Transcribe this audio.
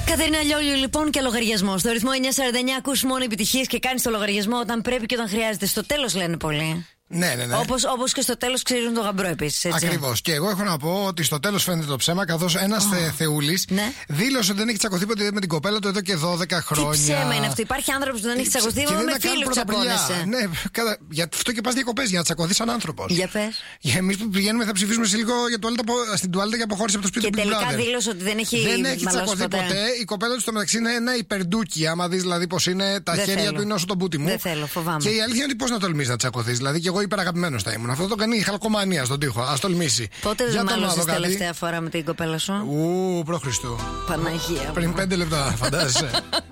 Κατερίνα Λιόλιου, λοιπόν, και λογαριασμό. Στο ρυθμό 949 ακούς μόνο επιτυχίες και κάνεις το λογαριασμό όταν πρέπει και όταν χρειάζεται. Στο τέλος λένε πολλοί. Ναι. Όπως και στο τέλος ξέρουν το γαμπρό επίσης. Ακριβώς. Και εγώ έχω να πω ότι στο τέλος φαίνεται το ψέμα, καθώς ένας θεούλης δήλωσε ότι δεν έχει τσακωθεί ποτέ με την κοπέλα του εδώ και 12 χρόνια. Τι ψέμα είναι αυτό? Υπάρχει άνθρωπος που δεν έχει τσακωθεί, μόνο με φίλους τσακώνεσαι. Ναι, γι' αυτό και πας διακοπές, για να τσακωθείς σαν άνθρωπος. Για πες. Εμείς που πηγαίνουμε θα ψηφίσουμε σε λίγο για στην τουάλετα για αποχώρηση από το σπίτι του Big Brother. Και τελικά δήλωσε ότι δεν έχει τσακωθεί ποτέ. Η κοπέλα του στο μεταξύ είναι ένα υπερντούκι. Άμα δεις δηλαδή πως είναι τα χέρια του είναι όσο το μπούτι μου. Δεν θέλω, φοβάμαι. Και η αλήθεια είναι ότι πώς να τολμήσεις να τσακωθείς. Δηλαδή και εγώ υπεραγαπημένος θα ήμουν. Αυτό το κάνει η χαλκομανία στον τοίχο. Ας τολμήσει. Πότε δεν μάλωσες τελευταία φορά με την κοπέλα σου? Προ Χριστού. Παναγία. Πριν 5 λεπτά, φαντάζεσαι.